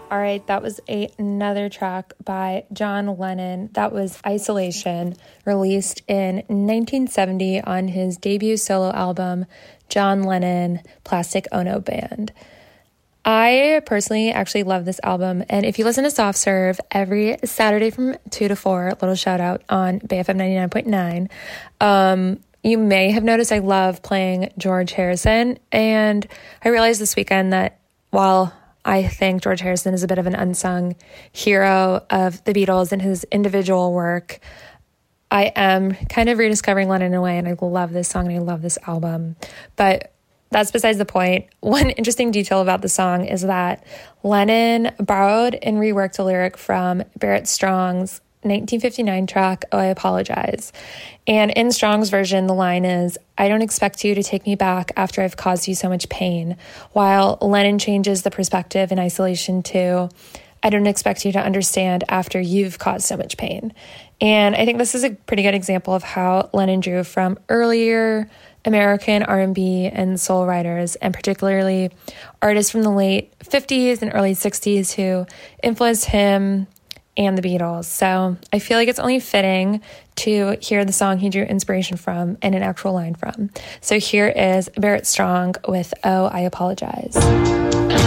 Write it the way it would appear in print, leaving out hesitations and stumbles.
All right, that was another track by John Lennon. That was Isolation, released in 1970 on his debut solo album, John Lennon, Plastic Ono Band. I personally actually love this album, and if you listen to Soft Serve every Saturday from 2 to 4, little shout out on BFM 99.9, you may have noticed I love playing George Harrison, and I realized this weekend that while I think George Harrison is a bit of an unsung hero of the Beatles and his individual work, I am kind of rediscovering Lennon in a way, and I love this song and I love this album. But that's besides the point. One interesting detail about the song is that Lennon borrowed and reworked a lyric from Barrett Strong's 1959 track, Oh, I Apologize. And in Strong's version, the line is, I don't expect you to take me back after I've caused you so much pain, while Lennon changes the perspective in Isolation to, I don't expect you to understand after you've caused so much pain. And I think this is a pretty good example of how Lennon drew from earlier American R&B and soul writers, and particularly artists from the late 50s and early 60s who influenced him and the Beatles. So I feel like it's only fitting to hear the song he drew inspiration from and an actual line from. So here is Barrett Strong with Oh, I Apologize.